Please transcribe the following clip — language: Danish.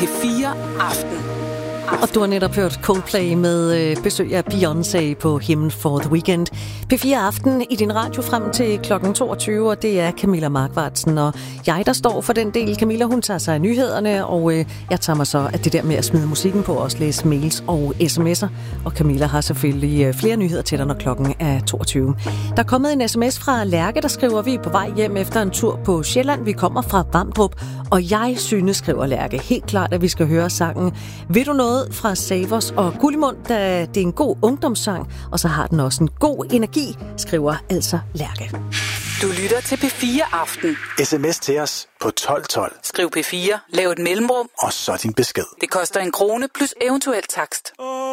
P4 Aften. Og du har netop hørt Coldplay med besøg af Beyoncé på Hymn for the Weekend. P4 Aften i din radio frem til klokken 22, og det er Camilla Markvartsen. Og jeg, der står for den del. Camilla, hun tager sig af nyhederne, og jeg tager mig så af det der med at smide musikken på, og også læse mails og sms'er. Og Camilla har selvfølgelig flere nyheder til dig, når klokken er 22. Der er kommet en sms fra Lærke, der skriver, vi er på vej hjem efter en tur på Sjælland. Vi kommer fra Vamdrup, og jeg synes, skriver Lærke, helt klart, at vi skal høre sangen Ved du noget fra Savers og Gullimund, da det er en god ungdomssang, og så har den også en god energi, skriver altså Lærke. Du lytter til P4 Aften. SMS til os på 1212. Skriv P4, lav et mellemrum, Og så din besked. det koster 1 krone plus eventuel takst.